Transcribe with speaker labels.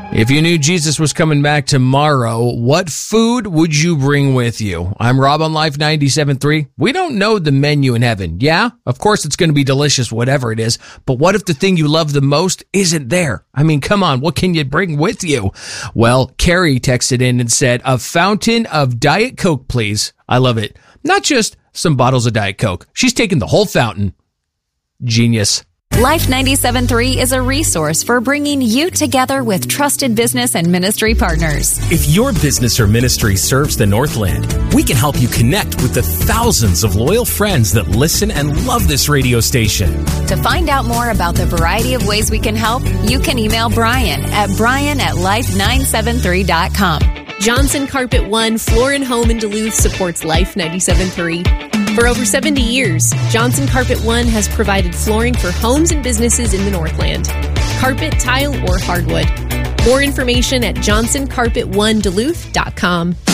Speaker 1: If you knew Jesus was coming back tomorrow, what food would you bring with you? I'm Rob on Life 97.3. We don't know the menu in heaven. Yeah, of course it's going to be delicious, whatever it is. But what if the thing you love the most isn't there? I mean, come on, what can you bring with you? Well, Carrie texted in and said, a fountain of Diet Coke, please. I love it. Not just some bottles of Diet Coke. She's taking the whole fountain. Genius.
Speaker 2: Life 97.3 is a resource for bringing you together with trusted business and ministry partners.
Speaker 3: If your business or ministry serves the Northland, we can help you connect with the thousands of loyal friends that listen and love this radio station.
Speaker 2: To find out more about the variety of ways we can help, you can email Brian at life973.com.
Speaker 4: Johnson Carpet One Floor and Home in Duluth supports Life 97.3. For over 70 years, Johnson Carpet One has provided flooring for homes and businesses in the Northland. Carpet, tile, or hardwood. More information at johnsoncarpet1duluth.com.